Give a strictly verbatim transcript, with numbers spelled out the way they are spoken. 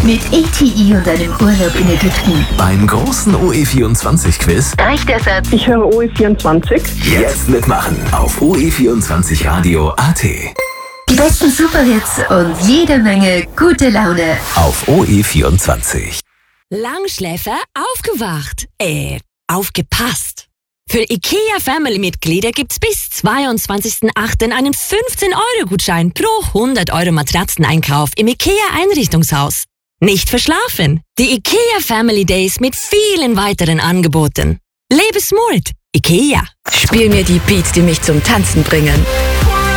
Mit A T I und einem Urlaub in Ägypten. Beim großen O E vierundzwanzig-Quiz. Rechtersatz. Ich höre O E vierundzwanzig. Jetzt mitmachen auf O E vierundzwanzig Radio Punkt A T. Die besten Superhits und jede Menge gute Laune. Auf O E vierundzwanzig. Langschläfer aufgewacht. Äh, aufgepasst. Für IKEA Family-Mitglieder gibt's bis zweiundzwanzigsten achten einen fünfzehn Euro Gutschein pro hundert Euro Matratzeneinkauf im IKEA-Einrichtungshaus. Nicht verschlafen. Die IKEA Family Days mit vielen weiteren Angeboten. Lebe smart. IKEA. Spiel mir die Beats, die mich zum Tanzen bringen.